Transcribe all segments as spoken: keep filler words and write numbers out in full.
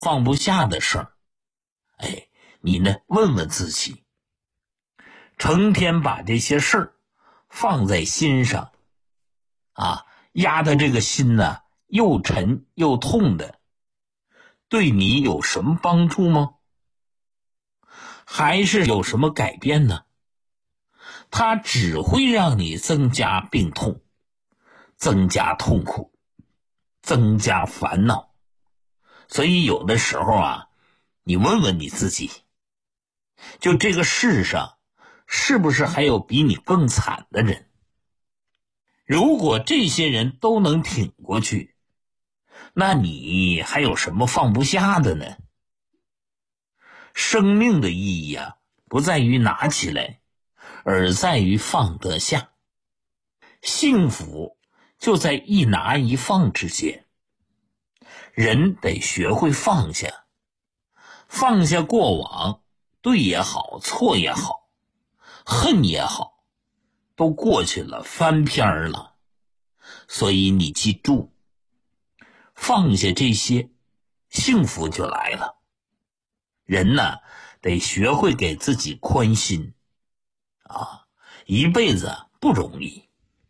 放不下的事儿，哎，你呢问问自己，成天把这些事儿放在心上啊，压得这个心呢又沉又痛的，对你有什么帮助吗？还是有什么改变呢？它只会让你增加病痛，增加痛苦，增加烦恼。所以有的时候啊，你问问你自己，就这个世上是不是还有比你更惨的人？如果这些人都能挺过去，那你还有什么放不下的呢？生命的意义啊，不在于拿起来，而在于放得下。幸福就在一拿一放之间。人得学会放下，放下过往，对也好，错也好，恨也好，都过去了，翻篇了。所以你记住，放下这些，幸福就来了。人呢，得学会给自己宽心啊，一辈子不容易。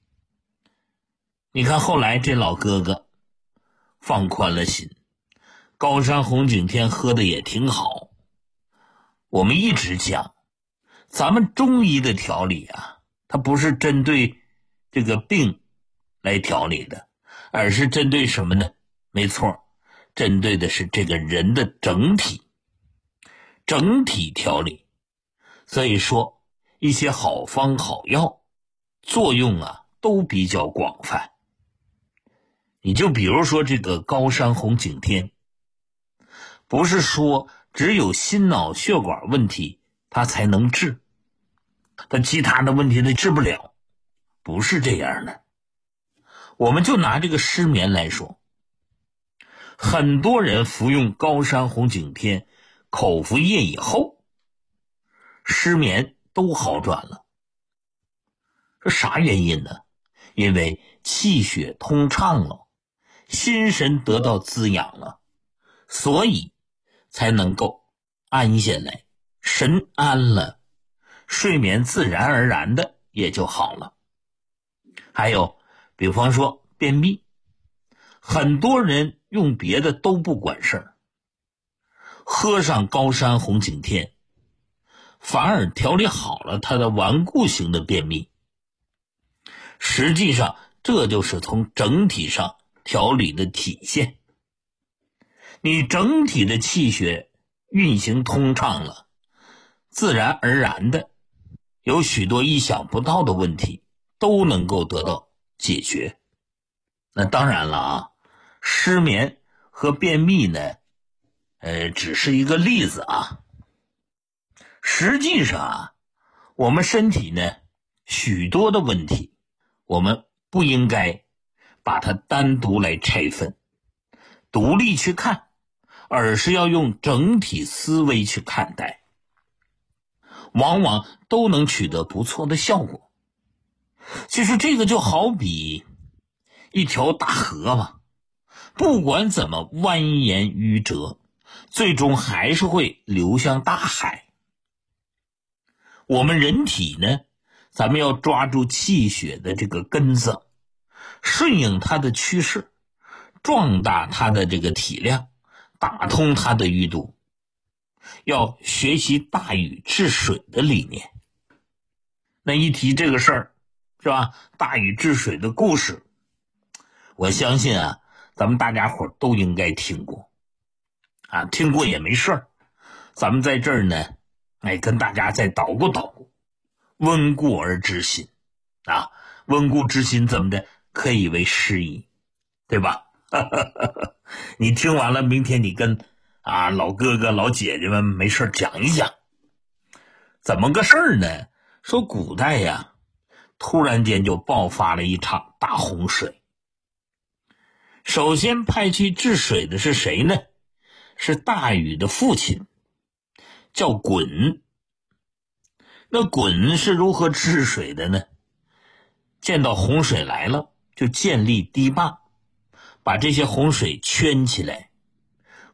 你看后来这老哥哥放宽了心，高山红景天喝的也挺好。我们一直讲，咱们中医的调理啊，它不是针对这个病来调理的，而是针对什么呢？没错，针对的是这个人的整体，整体调理。所以说，一些好方好药，作用啊都比较广泛。你就比如说这个高山红景天，不是说只有心脑血管问题它才能治，它其他的问题它治不了，不是这样的。我们就拿这个失眠来说，很多人服用高山红景天口服液以后，失眠都好转了。这啥原因呢？因为气血通畅了，心神得到滋养了，所以才能够安下来，神安了，睡眠自然而然的也就好了。还有比方说便秘，很多人用别的都不管事儿，喝上高山红景天反而调理好了他的顽固型的便秘。实际上这就是从整体上调理的体现。你整体的气血运行通畅了，自然而然的有许多意想不到的问题都能够得到解决。那当然了啊，失眠和便秘呢呃，只是一个例子啊。实际上啊，我们身体呢许多的问题，我们不应该把它单独来拆分独立去看，而是要用整体思维去看待，往往都能取得不错的效果。其实这个就好比一条大河嘛，不管怎么蜿蜒曲折，最终还是会流向大海。我们人体呢，咱们要抓住气血的这个根子，顺应它的趋势，壮大它的这个体量，打通它的淤堵，要学习大禹治水的理念。那一提这个事儿，是吧？大禹治水的故事，我相信啊，咱们大家伙都应该听过啊，听过也没事儿。咱们在这儿呢，哎，跟大家再捣鼓捣鼓，温故而知新啊，温故知新怎么的，可以为师矣，对吧？你听完了，明天你跟啊老哥哥老姐姐们没事讲一讲，怎么个事儿呢？说古代呀，突然间就爆发了一场大洪水。首先派去治水的是谁呢？是大禹的父亲，叫鲧。那鲧是如何治水的呢？见到洪水来了，就建立堤坝，把这些洪水圈起来，